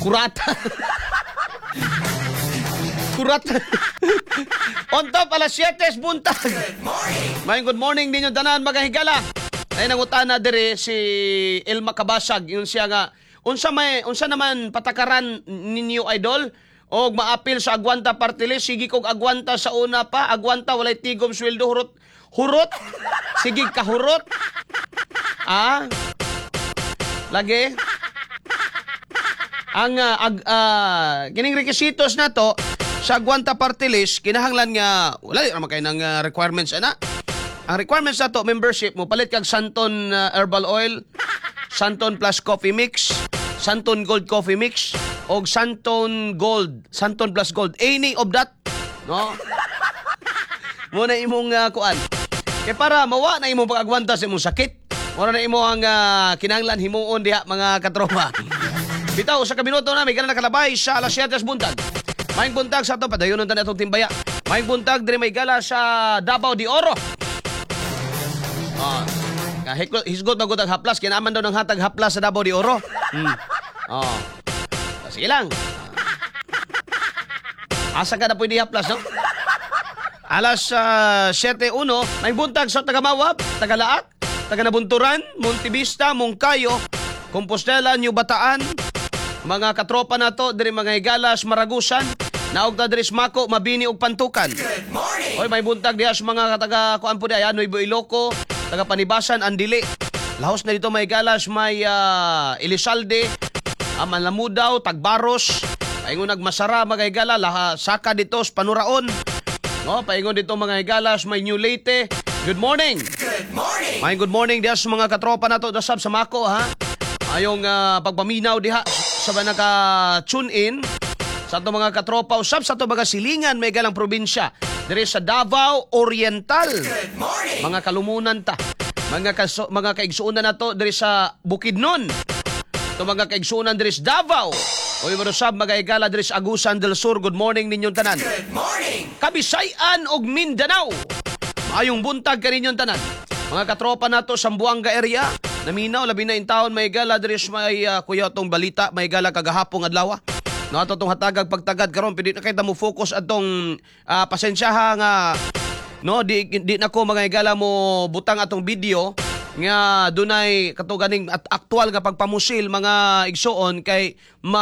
Kurata. Kurata. On top, alas 7 buntag. May good morning ninyo tanan mga higala. Ay nangutana dire si Elma Kabasag, yun siya nga unsa naman patakaran ninyo idol og maapil sa agwanta party list. Sige kog agwanta sa una pa, agwanta walay tigom sweldo hurot. Sige ka hurot. Lagi ang kining requisitos na to sa agwanta party list kinahanglan nga wala naman kay nang requirements ana. Ang requirements na to, membership mo, palit kag Santon Herbal Oil, Santon Plus Coffee Mix, Santon Gold Coffee Mix, o Santon Plus Gold. Any of that, no? Muna imong kuan. Kaya para mawa na imong pag-agwanta sa imong sakit, muna na imong kinahanglan himuon diha mga katropa. Bitaw, sa kabinuto na, may ganang nakalabay sa alas 7 buntag. Maing buntag sa ito, padayonon ta na itong timbaya. Maing buntag, dire may gala sa Davao de Oro. Hisgot na gutag haplas. Kinaman daw ng hatag haplas sa Davao de Oro. Sige lang. Asa ka na pwede haplas, no? Alas 7:01, may buntag sa Tagamawab, Tagalaak, Taganabunturan, Montevista, Mongkayo, Compostela, New Bataan, mga katropa na to, diri mga Higalas, Maragusan, naog ta diri Mako, Mabini ug Pantukan. Good morning. Oy, may buntag diha sa mga taga kuan po diha, Nuevo Iloco, taga Panibasan, Andili. Lahos na dito may Galas, may Elizalde, Manlamudaw, Tagbaros. Paingon nagmasara mga Higala, Saka dito sa Panuraon. No, paingon dito mga Higalas, may New Leyte. Good morning. Good morning. May good morning diha sa mga katropa na to dasab sa Mako ha. Ayong pagpaminaw diha sa naka-tune in sa ato mga katropa usab sa ato mga silingan may galang probinsya diri sa Davao Oriental. Good morning. Mga kalumunan ta. Mga kaigsuunan nato diri sa Bukidnon. Ito mga kaigsuunan diri sa Davao. Oy marusab mga Higala diri sa Agusan del Sur. Good morning ninyong tanan. Good morning. Kabisayan og Mindanao. Maayong buntag kaninyong tanan. Mga katropa nato sa Buanga area. Naminaw labi na in taon may Higala diri sa may kuya tong balita may Higala kagahapon adlaw. No ato tong hatagag pagtagad karon pili na kay ta mo focus atong pasensyaha nga no di na ko mga Higala mo butang atong video nga dunay katuganing at aktual nga pagpamusil mga igsuon kay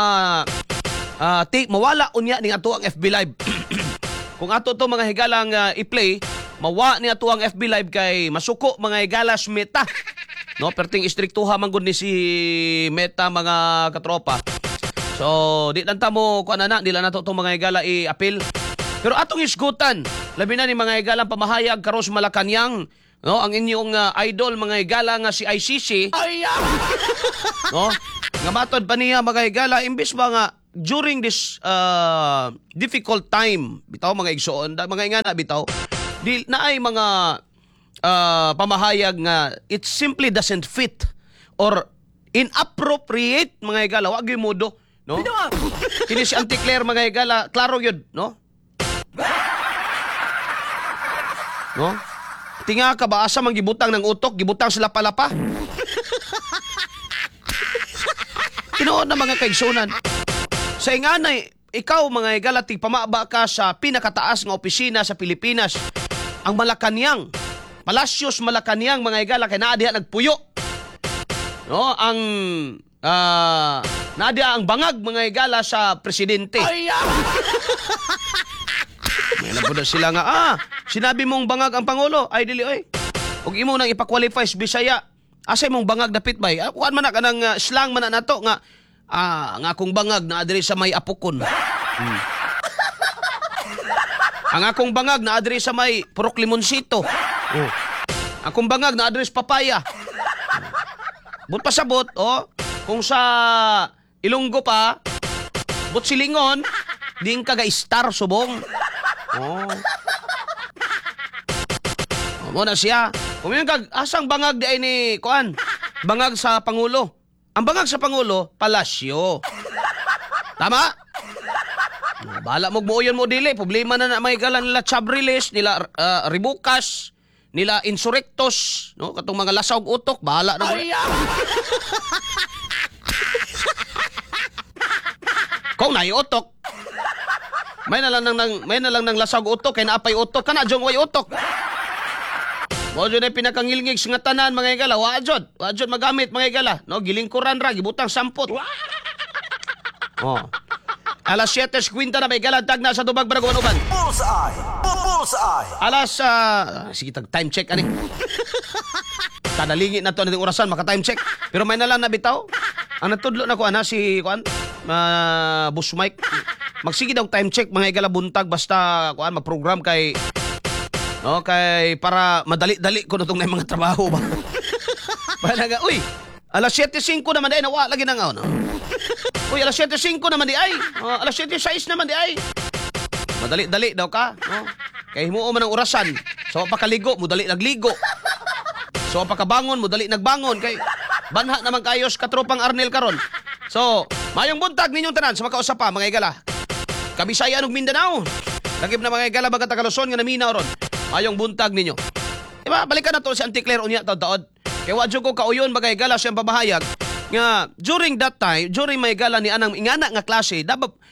mawala unya ning ato ang FB live. Kung ato to mga Higala nga i-play mawa ni ato ang FB live kay masuko mga Higala Meta. No perting istriktuha man gud ni si Meta mga katropa. So, di lang mo kung ano na, di lang nato itong mga Higala i-appeal. Pero atong isgutan, labi na ni mga Higala pamahayag karos Malacanang, no? Ang inyong idol mga Higala nga si ICC. No? Nga matod pa niya mga Higala, imbis ba nga during this difficult time, bitaw mga igsoon, mga ingana bitaw, di na ay mga pamahayag nga it simply doesn't fit or inappropriate mga Higala, wag yung modo. No? Kini si Auntie Claire mga Higala, klaro yun, no? No? Tinga ka ba asa mang gibutang ng utok, gibutang sila palapa? Tinuod na mga kaigsunan. Sa inganay, ikaw mga Higala, tigpamaba ka sa pinakataas nga opisina sa Pilipinas. Ang Malacanang, Palacios Malacanang mga Higala, kay naa diha nagpuyo. No, ang nadia ang bangag mga Higala sa presidente. May alam na sila nga, sinabi mong bangag ang Pangulo. Ay, dili, oy. Huwag imo nang ipakwalify sa Bisaya. Asay mong bangag dapit bay. Kuhan man na ka ng slang man na nato nga, nga akong bangag na adiri sa may apukon. Ang akong bangag na adiri sa may Purok Limonsito. Akong bangag na adiri sa Papaya. But pasabot, kung sa Ilonggo pa, but silingon, din ka ga-star subong. Muna siya. Kung yung asang bangag di ay ni Kuan, bangag sa Pangulo. Ang bangag sa Pangulo, Palasyo. Tama? Bahala mo buoyon mo dili. Problema na may galan nila Chabriles, nila Ribukas, nila Insurrectos, no? Katong mga lasaw utok, bahala na mo. Kung naiutok. May na lang nang lasag utok kay naapay utok kana jong way utok. Mo jud ay pinakangilngig nga tanan mga igala, wa jud magamit mga igala, no gilingkuran ra gibutang sampot. Oh. Alas 7:50 na may igala tagna sa Tubag Barangay Uban. Bullseye. Alas sige tag time check ani. Kadalingi na to nating orasan maka time check. Pero may na lang nabitaw. Ang natudlo na ko ana si kuan Boss Mike. Magsige daw time check mga igala buntag basta kuan mag-program kay para madali-dali ko nitong mga trabaho ba. Banaga, uy, alas 7:05 naman di ay nawa lagi na nga no. Uy, alas 7:05 naman di ay. Alas 7:06 naman di ay. Madali-dali daw ka, no? Kay himuo man ang orasan. So pakaligo, mo dali nagligo. So pakabangon, mo dali nagbangon kay banha naman kayos katropang Arnel karon. So, mayong buntag ninyong tanan sa makausapa mga igala. Kabisayan ug Mindanao. Lagip na mga igala baga Tagaluson nga naminaw ron. Mayong buntag ninyo. Diba, balikan na to si Auntie Claire unya taod-taod. Kaya wadyo ko kauyon mga igala siyang pabahayag nga during that time, during mga igala ni anang ingana nga klase,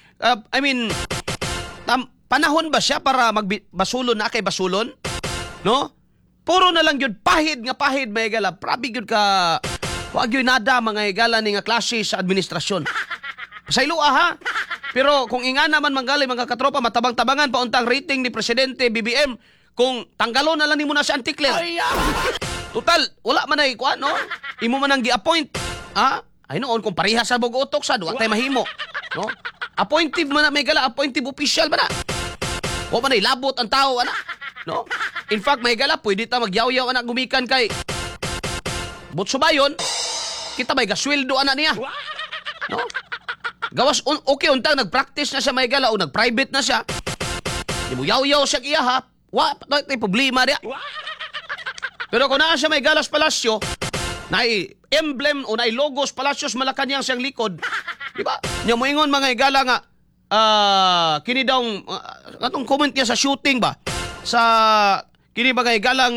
panahon ba siya para magbasulon na kay basulon? No? Puro na lang yun pahid mga igala. Prabi yun ka wag yun nada mga igala ni nga klase sa administrasyon. Pasaylo ha. Pero kung inga naman manggali mga katropa, matabang-tabangan pa untang rating ni Presidente BBM kung tanggalon na lang ni mo na si Auntie Claire. Total, wala man ay kuan, no? Imo man ang gi-appoint. Ay noon, kung pareha sa Bogotok sa duwa tay mahimo. No? Appointive man na may gala, appointive official man na. O man ay labot ang tao, ana. No? In fact, may gala, pwede ta magyaw-yaw anak gumikan kay Butsubayon, kita may gasweldo ana niya. No? Gawas, okay, untang nag-practice na siya may gala o nag-private na siya. Di mo yaw-yaw siya iyaha. May problema diya. Pero kung naa siya may galas palasyo, na emblem o na logos palasyos Malacanang siyang likod, di ba? Nya moingon mga igala nga, kini daw, atong comment niya sa shooting ba? Sa, kini mga igalang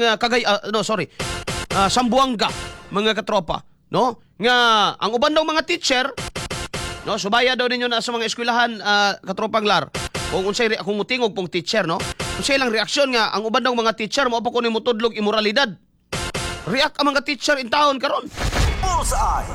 Sambuanga, mga katropa. No? Nga, ang uban daw mga teacher, no, subaya daw ninyo na sa mga eskwelahan katropang lar. Kung unsay akong mutingog pong teacher, no? Unsay lang reaksyon nga ang uban daw mga teacher mo pa kuno mutudlog immoralidad. React ang mga teacher in taon karon. Bullseye.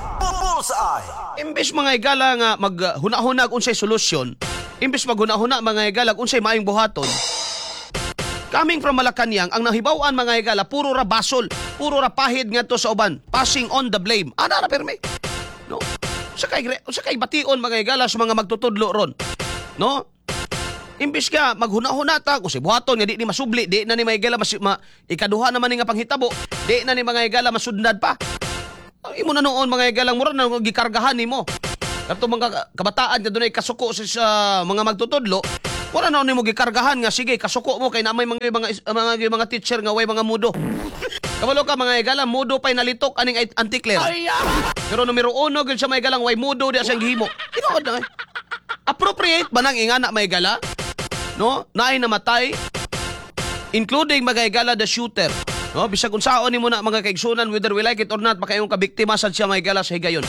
Imbes mga igala nga maghuna-hunag unsay solusyon, imbes maghuna-huna mga igala unsay maayong buhaton. Coming from Malacanang, ang nahibaw-an mga igala puro ra basol, puro ra pahid ngadto sa uban, passing on the blame. Ana na perme. No? Sa kay bation mga igala sa mga magtutudlo ron. No? Imbis ka maghuna-huna ta kung si buhaton nga di ni masubli, di na ni mga igala ikaduha naman ni nga panghitabo, di na ni mga igala masundad pa. Imo na noon mga igalang mura na gikargahan nimo. Kadto mga kabataan nga dunay kasuko sa mga magtutudlo, wala na nimo gikargahan nga sige kasuko mo kay namay mga teacher nga way mga mudo. Kabalo ka mga igala mudo pay nalitok aning Auntie Claire. Pero numero 1 gyud sa mga igalang way mudo di siyang gihimo. Tinuod na. Appropriate ba nang ingana mga igala? No? Naay namatay, including mga igala the shooter. No? Bisag unsaon nimo na mga kaigsunan, whether we like it or not, makayong kabiktima sad siya mga igala sa higayon.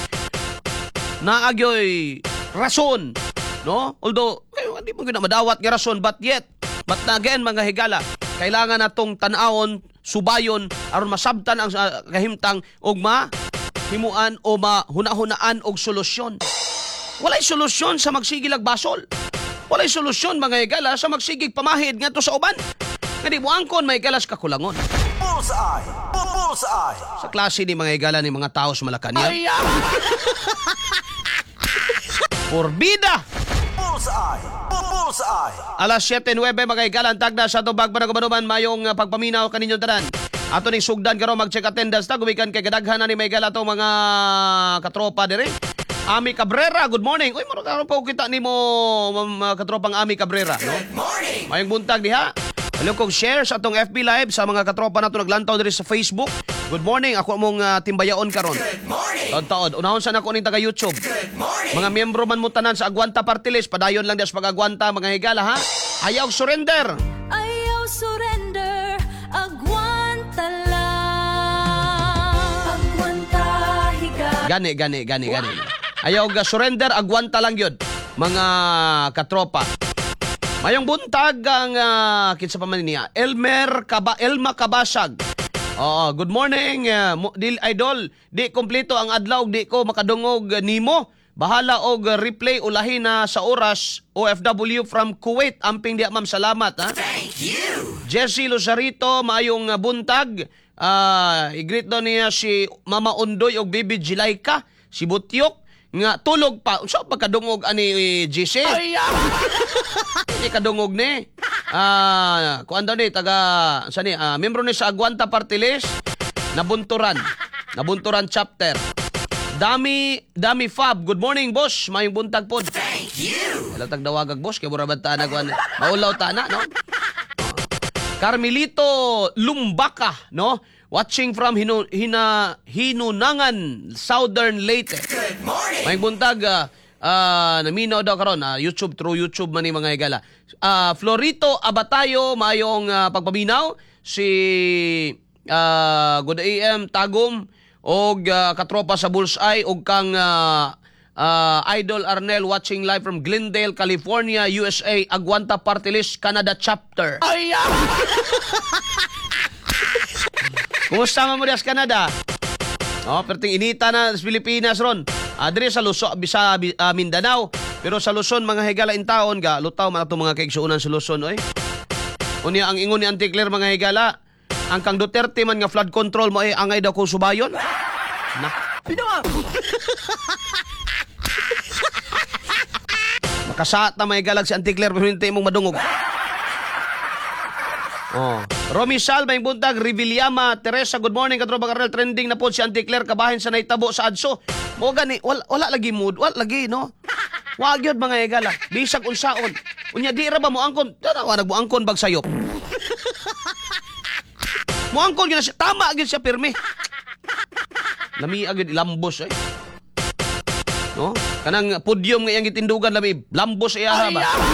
Naagyoy rason. No? Although, hindi mo madawat nga rason, but again mga higala, kailangan natong tanawon, subayon, aron masabtan ang kahimtang og mahimuan o mahuna-hunaan og solusyon. Walay solusyon sa magsigilag basol. Walay solusyon mga igala sa magsigig pamahid ngadto sa uban. Kadi mo angkon mga igala sa kakulangon. Bullseye. Sa klase ni mga igala ni mga tao sa Malacanang. Porbida. Bullseye. Alas 7:09 mga igala tagna sa Tubag Barangay mayong pagpaminaw kaninyo tanan. Ato ning sugdan karon mag-check attendance ta gumikan kay kadaghan na ni mga igala tong mga katropa dire. Ami Cabrera, good morning. Uy, mura karon pa kita nimo katropang Ami Cabrera, no? Good morning. Mayong buntag diha. Hello kong share sa atong FB Live sa mga katropa nato naglantaw diri sa Facebook. Good morning, ako mong timbayaon karon. Good morning. Taod-taod, unahon sa nako ning taga YouTube. Good morning. Mga miyembro man mo tanan sa Agwanta Party List, padayon lang dias pag-agwanta mga higala ha. Ayaw surrender. Ayaw surrender. Agwanta lang. Agwanta higala. Gani. Ayaw surrender, agwanta lang yun. mga katropa. Mayong buntag ang kinsa pa man niya, Elma Kabasag. Good morning, idol. Di kompleto ang adlaw, di ko makadungog nimo. Bahala og replay ulahi na sa oras. OFW from Kuwait. Amping diya, ma'am. Salamat, ha? Thank you. Jessie Luzarito, maayong buntag. I-greet daw niya si Mama Undoy og Bibi Jilayka, si Butyok, nga tulog pa. So, pagkadungog ani Jessie? Hindi kadungog ni. Kuan daw ni, membro ni sa Aguanta Party List, Nabunturan chapter. Dami Fab. Good morning, boss. Mayong buntag pod. Thank you. Latag dawagag, boss. Kaya murabad ta na. Maulaw ta na, no? Carmelito Lumbaka, no? Watching from Hinunangan, Southern Leyte. Good morning. Mayong buntag, naminaw daw karon, YouTube, through YouTube man ni mga higala. Florito Abatayo, mayong pagpaminaw. Si Good AM Tagum, og katropa sa Bullseye, og kang Idol Arnel watching live from Glendale, California, USA, Aguanta Party List, Canada Chapter. Kumusta mo dias Canada? Perting inita na sa Pilipinas ron. Adre sa Luzon, sa Mindanao. Pero sa Luzon, mga higala in taon, lutaw man itong mga kaigsuunan sa Luzon, oy. Unya ang ingon ni Auntie Claire, mga higala, ang kang Duterte man nga flood control mo ay angay daw kung subayon. Makasata may galag si Auntie Claire pero hindi mong madungog. Romy Sal, may buntag, Revillama, Teresa, good morning, katropa Karel, trending na po si Auntie Claire, kabahin sa naitabo sa Adso. Mo gani, wala lagi mood, wala lagi, no? Wag yun mga higala, bisag unsaon. Unya di ra ba mo angkon? Nagmo angkon bag sayop. Muangkol yun na siya. Tama agad siya, pirmi. Lami agad, lambos eh. No? Kanang podium nga yung itindugan, lami, lambos iya ba?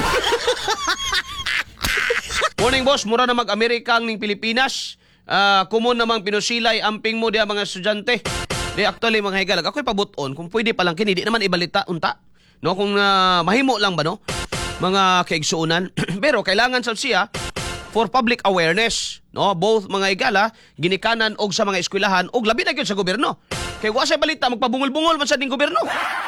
Morning, boss. Mura na mag-Amerikang ning Pilipinas. Kumun namang pinusilay, amping mo diya mga estudyante. Di actually, mga higalag, ako'y pabuton. Kung pwede palang kini, di naman ibalita, unta. No? Kung mahimo lang ba, no? Mga kaigsuunan. Pero kailangan sa siya, for public awareness, no, both mga igala ginikanan og sa mga eskwelahan og labi na gyud sa gobyerno. Kay wa say balita magpabungol-bungol man sa ding gobyerno.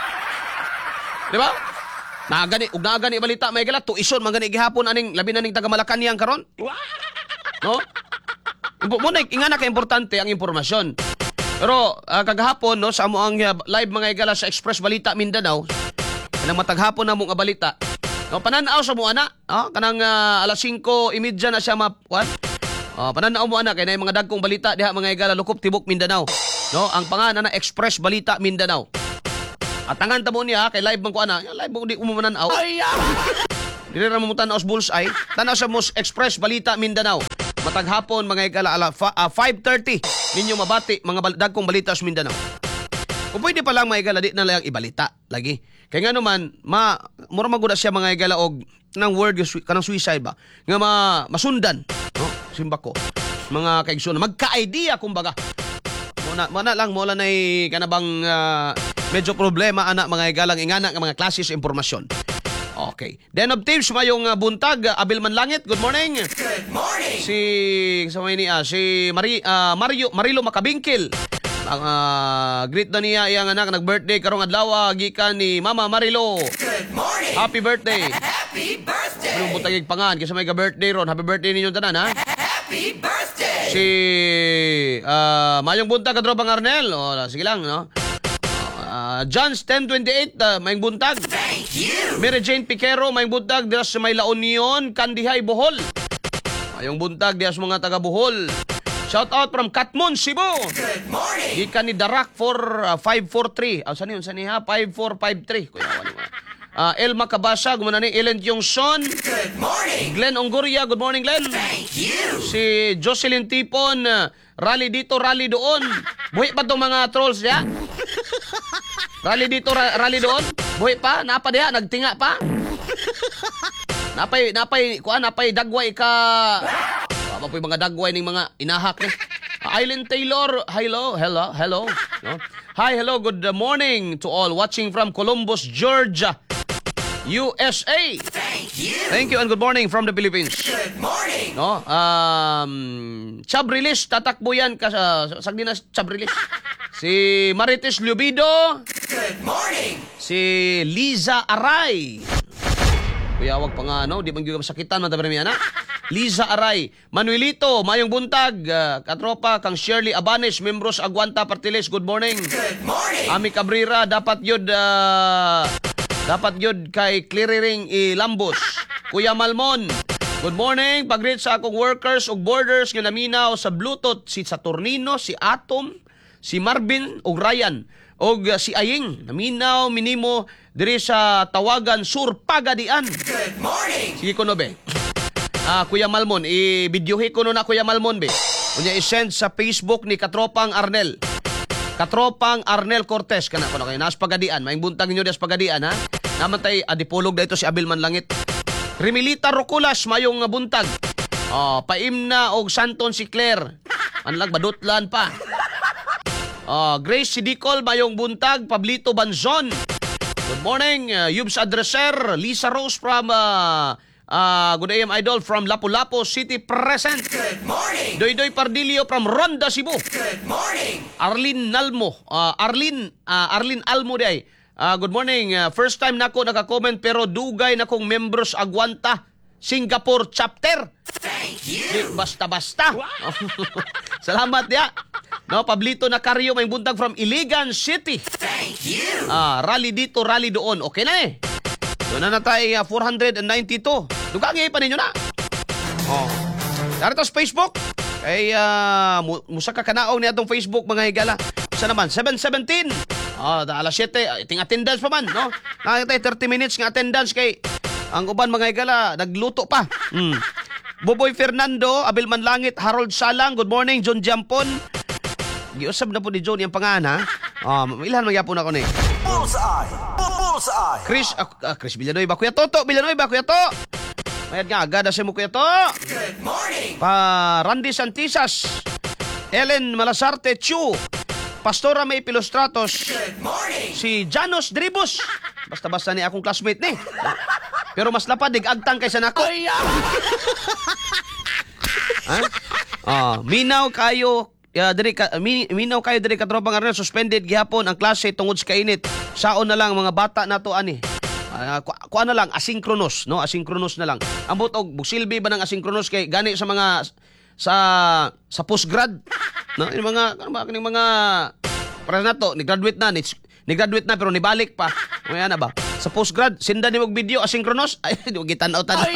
Di ba? Nagani balita may igala tuison man gani gihapon aning labi na ning taga Malacañang karon. No? Muna ingana ka importante ang impormasyon. Pero kagahapon no sa amo ang live mga igala sa Express Balita Mindanao, kanang mataghapon na mo nga balita. No, pananaw sa mo ana, kanang alas 5:30 na siya pananaw mo ana kay nay mga dagkong balita diha mga igala lukop tibok Mindanao. No, ang pangalan na Express Balita Mindanao. At tangan ta mo niya kay live man ko ana, live mo di mo mananaw. Dili ra mo tan-aw sa Bullseye, tan-aw sa Express Balita Mindanao. Mataghapon mga igala 5:30 ninyo mabati mga dagkong balita sa Mindanao. Kung pwede pa lang mga igala, di na lang ibalita lagi. Kaya nga naman, mura maguda siya mga igala og ng word kanang suicide ba? Nga masundan, no? Simba ko. Mga kaigsunan, magka-idea kumbaga. Muna lang na kanabang medyo problema ana mga igalang ingana nga mga klases impormasyon. Okay. Den of tips mayong buntag, Abel Manlangit. Good morning. Good morning. Si Marilo Makabingkil. Greet na niya iyang anak nag-birthday karong adlaw gikan ni Mama Marilo. Good morning. Happy birthday. Happy birthday. Anong butagig pangan kasi may ka-birthday ron. Happy birthday ninyong tanan ha. Happy birthday. Si mayong buntag kadropang Arnel. Sige lang no. John's 1028 mayong buntag. Thank you. Mary Jane Piquero mayong buntag dira sa may La Union, Kandihay, Bohol. Mayong buntag dira sa mga taga Bohol. Shout out from Katmon, Cebu. Good morning. Gikan ni Darak for 543. Saan yun? Saan niya? 5453. Kuya, Elma Kabasa, gumana ni Ellen Yongson. Good morning. Glenn Ongoria, good morning, Glenn. Thank you. Si Jocelyn Tipon, rally dito, rally doon. Buhi pa itong mga trolls niya? Rally dito, rally doon? Buhi pa? Napa diya? Nagtinga pa? Napay dagway ka... Mapoy mga dagway ning mga inahak ni. Eileen Taylor, hello. No? Hi, hello, good morning to all watching from Columbus, Georgia. USA. Thank you and good morning from the Philippines. Good morning. No, Chab Release, tatakbo yan sagdi na Chab Release. Si Marites Lubido, Good morning. si Liza Aray. Kuya, wag pa nga, no? Di bang yung sakitan, matabi na Liza Aray. Manuelito, mayong buntag. Katropa, kang Shirley Abanes, membros Aguanta Partiles, good morning. Good morning. Ami Cabrera, dapat yun kay clearing ilambos. Kuya Malmon, good morning. Pag-read sa akong workers ug borders nga naminaw sa Bluetooth si Saturnino, si Atom, si Marvin ug Ryan og si Aying naminaw minimo diri sa Tawagan Sur Pagadian. Good morning. Sige ko no be. Kuya Malmon, i-videohi ko no na Kuya Malmon be. Unya i-send sa Facebook ni Katropang Arnel. Katropang Arnel Cortez kana kuno kay nas Pagadian, maing buntag ninyo des Pagadian ha. Namatay adipolog dayto si Abel Manlangit. Remilita Roculas mayong buntag. Paimna og Santon si Claire. Anlag badutlan pa. Grace Sidicol mayong buntag, Pablito Banzon. Good morning, Yubs Adresser, Lisa Rose from good AM Idol from Lapu-Lapu City present. Good morning. Doydoy Pardilio from Ronda, Cebu. Good morning. Arlene Nalmo, Arlene Almo day. Good morning. First time nako naka-comment pero dugay na kong membros Aguanta Singapore chapter. Thank you. Di basta-basta. Salamat ya. No, Pablito Nacario may buntag from Iligan City. Thank you. Rally dito, rally doon. Okay na eh. Doon na tayo 492. Dugangay pa ninyo na. Dito sa Facebook. Ay, musa ka kanaong niya itong Facebook mga higala. Isa naman, 7:17. Alas 7, iting attendance pa man, no? Nakita 30 minutes ng attendance kay ang uban mga higala, nagluto pa. Boboy Fernando, Abel Manlangit, Harold Salang, good morning, John Jampon. Giusab na po ni John yung pangalan, ha? Ilan magyapon ako ni? Bullseye. Bullseye. Chris Villanoy ba? Kuya Toto, Villanoy ba? Kuya To? Mayad nga, agad sa mo, Kuya To. Good morning. Randy Santisas, Ellen Malasarte Chu, Pastora May Pilostratos, Good morning. si Janos Dribus. Basta-basta ni akong classmate ni. Pero mas lapad, agtang kaysa nako. Minaw kayo, minaw kayo diri Katropang Arnel, suspended gihapon ang klase tungod sa kainit. Saon na lang mga bata nato ani. Kuha na lang, asynchronous, no? Asynchronous na lang. Ambot og bugsilbi ba ng asynchronous kay gani sa mga sa postgrad, no? Yung mga kaning mga para na to, ni-graduate na pero nibalik pa. May ana ba? Sa postgrad, sinda ni mog video asynchronous. Ay, di mo gitanaw-tanaw.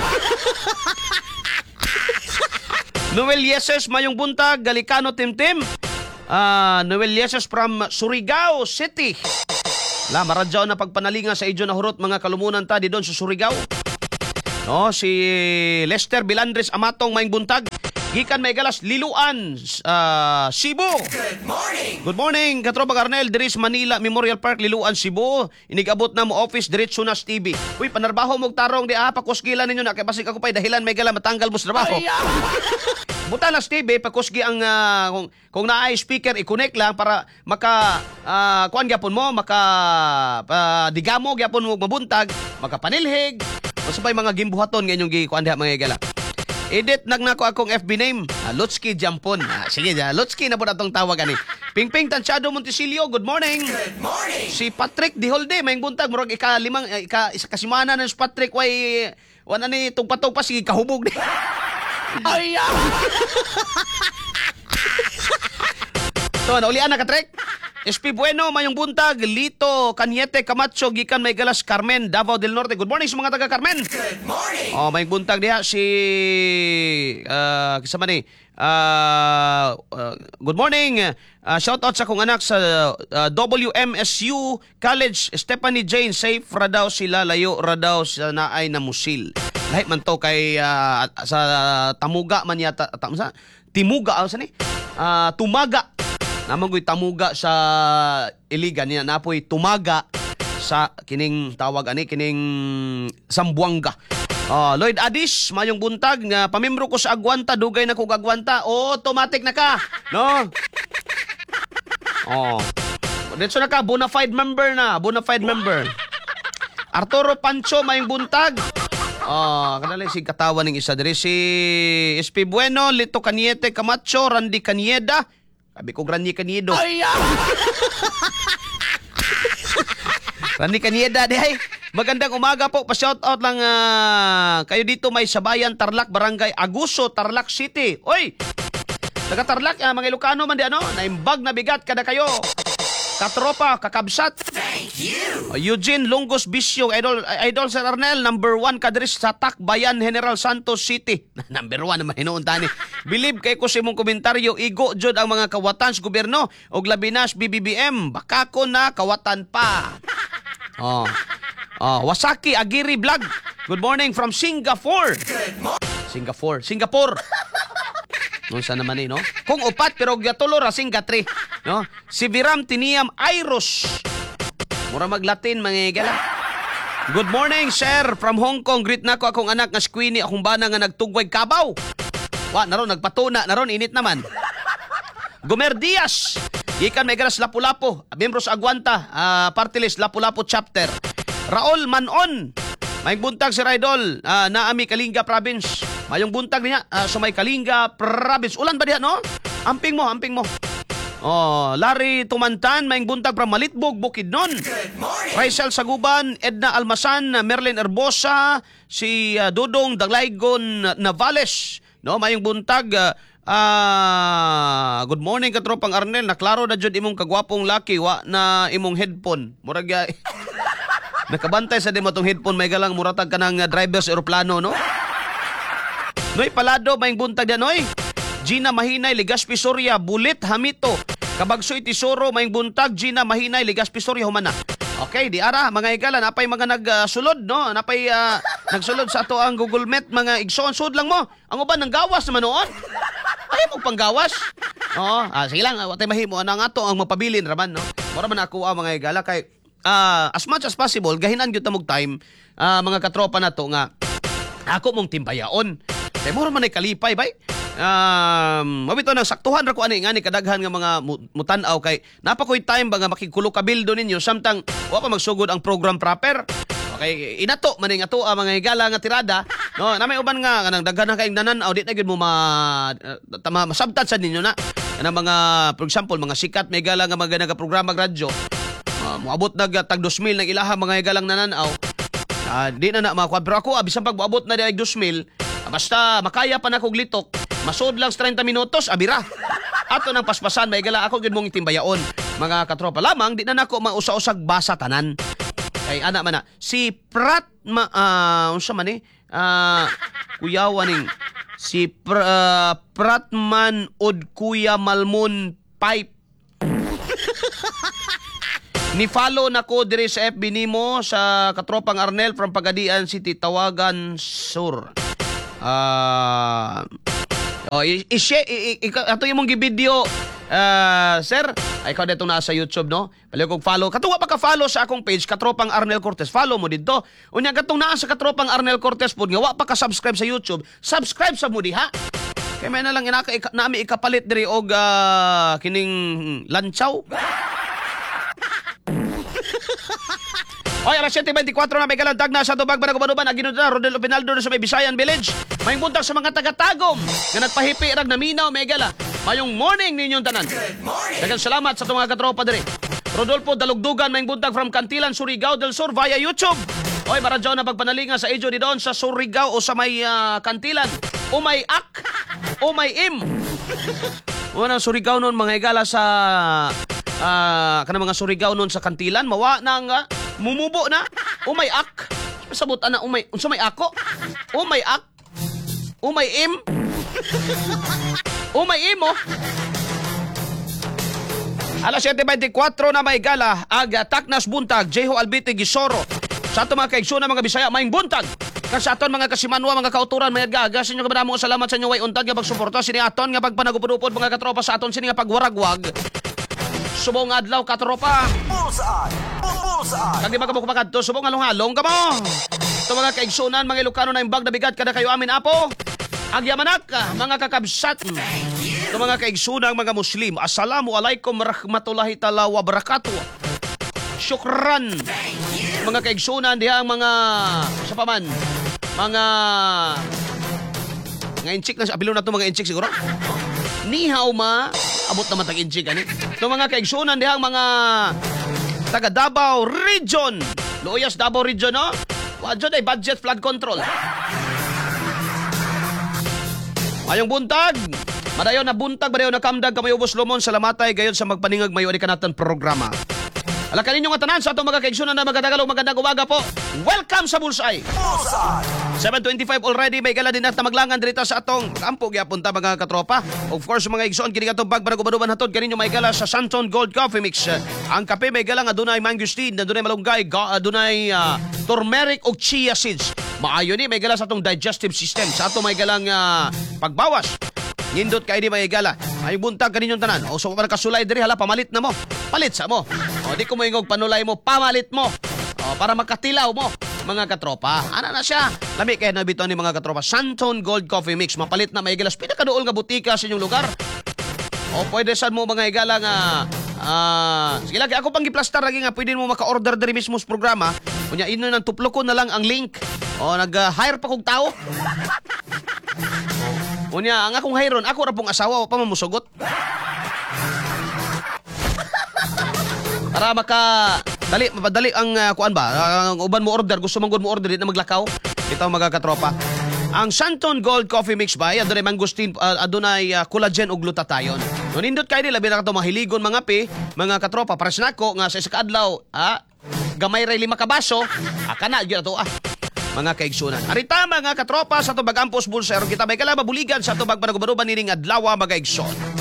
Noel Yeses mayong buntag, Galikano Timtim. Noel Yeses from Surigao City. Maradyaw na pagpanalinga sa idyo na hurot mga kalumunan ta di doon sa Surigao. No, si Lester Bilandres Amatong mayong buntag. Gikan may galas Liluan, Cebu. Good morning. Good morning, Katropang Arnel, Diris Manila Memorial Park, Liluan, Cebu. Inigabot na mo office diretso na TV. Uy, panarbaho mong tarong di pakusgilan ninyo na kay basig ako pay dahilan may gala matanggal mo sa trabaho. Buta na TV pakusgi ang kung naay speaker i-connect lang para maka kuan gyapon mo, maka digamo gyapon mo mabuntag, makapanilhig. Usa pay mga gimbuhaton nga inyong gikuan diha mga gala. Edit nagnako akong FB name, Lutski Jampon. Sige, Lutski na po na itong tawag ani. Pingping Tansyado Montesilio, good morning. Good morning. Si Patrick Diholde, may buntag, murag kasimana na si Patrick, wala ni tugpatog pa, sige kahubog ni. So, naulian na Katrek. SP Bueno, mayong buntag, Lito, Cañete, Camacho, gikan may galas, Carmen, Davao del Norte. Good morning sa mga taga Carmen. Good morning. Mayong buntag diha si kasama ni good morning. Shout out sa kong anak sa WMSU College, Stephanie Jane, safe ra daw sila, layo ra daw sa naay na musil. Lahi man to kay sa Tamuga man yata, Timuga sa ni? Tumaga. Naman tamuga sa Iligan niya, napoy tumaga sa kining tawag ani, kining Sambuanga. Lloyd Adis, mayong buntag, nga pamembro ko sa Aguanta, dugay na ko Aguanta. Automatic na ka, no? Dito na ka, bona fide member na, bona fide member. Arturo Pancho mayong buntag. Kanala si katawan ng isa diri si SP Bueno, Lito Caniete Camacho, Randy Canieda. Sabi ko Randy Caniedo. Randy Canieda dihay. Magandang umaga po. Pa-shoutout lang kayo dito may Sabayan, Tarlac, Barangay Aguso, Tarlac City. Oy! Taga Tarlac, mga Ilocano man di ano, naimbag na bigat kada kayo. Katropa, kakabsat. Thank you. Eugene Lungos Bisyo, Idol Sir Arnel, number 1 kadris sa Tacbayan, General Santos City. Number 1 naman hinuon tani. Believe kay ko sa imong komentaryo, igo jud ang mga kawatan sa gobyerno og labi na sa BBBM. Baka ko na kawatan pa. Wasaki Agiri Vlog. Good morning from Singapore. Singapore. Noon sa naman no? Kung upat pero gatulo ra Singatri, no? Si Viram Tiniam Iros. Mura mag-Latin mga igala. Good morning, sir. From Hong Kong, greet na ko akong anak nga si Queenie, akong bana nga nagtugway kabaw. Naron nagpatuna, naron init naman. Gomer Diaz. Ikan may garas Lapu-Lapu, membro sa Aguanta, party list Lapu-Lapu chapter. Raul Manon. May buntag si Idol, naami Kalinga province. Mayong buntag niya sa may Kalinga province. Ulan ba diha no? Amping mo. Larry Tumantan, may buntag from Malitbog, Bukidnon. Rysel Saguban, Edna Almasan, Merlin Herbosa, si Dudong Daglaygon Navales. No, mayong buntag good morning katropang Arnel. Naklaro na jud imong kagwapong laki wa na imong headphone. Murag nakabantay sa dimo tong headphone may galang muratag kanang driver sa eroplano no. Noy Palado may buntag yan noy. Gina Mahinay, Legazpi Soria, Bulit Hamito, Kabagsoy Tisoro may buntag, Gina Mahinay, Legazpi Soria humana. Okay, di ara mga igala napay mga nagsulod no, napay nagsulod sa ato ang Google Meet mga igsoon sud lang mo. Ang uban nang gawas naman noon. Ay mo panggawas. Sige lang, watay mahimo ana nga to ang mapabilin raman no. Mura man ako mga igala kay as much as possible gahinan gyud ta mog time mga katropa nato nga ako mong timbayaon. Kay mura man ay kalipay bay. Mabito nang saktuhan ra ko ani nga ni kadaghan nga mga mutan-aw kay napakoy time ba nga makikulo ka bildo ninyo samtang wa pa magsugod ang program proper. Okay, inato man ning ato mga higala nga tirada no namay uban nga kanang daghan na kay nanan-aw di na gyud mo masabtan sa ninyo na kanang mga for example mga sikat may higala nga mga nagaprograma radyo moabot nag tag 2,000 ng ilaha mga higalang nanan-aw. Di na makuha pero ako bisan pag moabot na di 2,000 basta makaya pa na kog litok masod lang sa 30 minutos abira ato nang paspasan may gala ako gyud mong itimbayaon mga katropa lamang di na nako mausa-usag basa tanan kay ana man na si Prat unsa man kuya waning si Pratman od Kuya Malmon Pipe ni follow nako diri sa FB nimo sa katropang Arnel from Pagadian City Tawagan Sur. Ato yung mong video sir ay ikaw dito na sa YouTube no pali kong follow katuwa pa ka follow sa akong page Katropang Arnel Cortez follow mo dito unya katong naa sa Katropang Arnel Cortez pod nga wa pa ka subscribe sa YouTube subscribe sa mo diha kay may na lang nami ikapalit diri og kining lantsaw. Oy, alas 7:24 na may kalandag na sa Tubag Banagubanuban aginod na Rodel Pinaldo sa may Bisayan Village. May buntag sa mga taga-Tagum nga nagpahipi rag naminaw may gala. Mayong morning ninyong tanan. Daghang salamat sa mga katropa diri. Rodolfo Dalugdugan may buntag from Cantilan, Surigao del Sur via YouTube. Oy, maradyaw na pagpanalinga sa Ejo di doon sa Surigao o sa may Cantilan. O may ak, o may im. Unang Surigao noon mga higala sa kanang mga Surigao noon sa Cantilan mawa na nga mumubo na umay ak sabot ana umay unsa may ako umay ak umay im umay imo alas 7:24 na may gala aga Taknas buntag Jeho Albite Gisoro sa ato mga kaigsoon mga Bisaya maing buntag kag sa aton mga kasimanwa mga kauturan mga gaga sa inyo kabadamo salamat sa inyo way untag nga pagsuporta sini aton nga pagpanagupod-upod mga katropa sa aton sini nga pagwaragwag subong adlaw katropa. Kag di magkamukmakad to subong halong-halong ka mo. Ito mga kaigsunan, mga Ilocano na imbag na bigat kada kayo amin apo. Agyamanak, mga kakabsat. Ito mga kaigsunan, mga Muslim. Assalamualaikum warahmatullahi ta'ala wa barakatuh. Syukran. mga kaigsunan diha ang mga sa paman mga inchik na sa apilo na to mga inchik siguro. Nihaw ma abot naman tag inchik ani. So mga kaigsunan diha ang mga taga Davao Region. Loyas Davao Region no. Wa jud ay budget flood control. Ayong buntag, madayon na buntag, madayon na kamdag kamay ubos lumon, salamatay gayon sa magpaningag mayo ni kanatan programa. Ala kaninyo nga tanan sa atong mga kaigsunan na magadagalog magandang umaga po. Welcome sa Bullseye. 7:25 already, may gala din at maglangan dito sa atong kampo gyapon ta mga katropa. Of course mga igsoon kini atong bagbarag-ubaduban hatod kaninyo may gala sa Santon Gold Coffee Mix. Ang kape may gala nga dunay mangosteen, dunay malunggay, dunay turmeric ug chia seeds. Maayo ni may gala sa atong digestive system. Sa ato may galang pagbawas. Nindot kay di may gala. Ay buntag kaninyong tanan. O so para kasulay diri hala pamalit na mo. Palit sa mo. O di ko moingog panulay mo, pamalit mo. O para makatilaw mo mga katropa. Ana na siya. Lami kay nabito ni mga katropa. Santon Gold Coffee Mix. Mapalit na may galas. Pinakaduol nga butika sa inyong lugar. O pwede saan mo mga igala nga sige lagi ako pang giplastar lagi nga pwede mo maka-order diri mismo sa programa. Kunya ino nang tuplo ko na lang ang link. O nag-hire pa kong tao. Unya ang akong hiron, ako ra pong asawa wa pa mamusugot. Para mapadali ang kuan ba? Ang uban mo order, gusto mong mo order di na maglakaw. Ito mga katropa. Ang Santon Gold Coffee Mix ba, adunay mangosteen, adunay collagen ug glutathione. No nindot kay nila binaka to mahiligon mga mga katropa para sa nako nga sa isa ka adlaw, gamay ray 5 ka baso, kana gyud to mga kaigsunan. Arita mga katropa sa to bagampos bulsa kita may kala mabuligan sa to bagbarag-baruban nining adlaw mga kaigsunan.